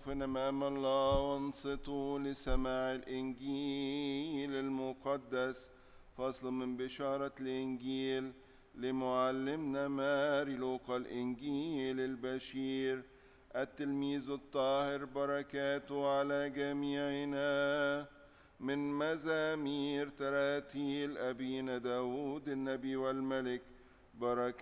وقوفا أمام الله وانصتوا لسماع الإنجيل المقدس. فصل من بشارة الإنجيل لمعلمنا ماري لوقا الإنجيل البشير التلميذ الطاهر، بركاته على جميعنا. من مزامير تراتيل أبينا داود النبي والملك، بركاته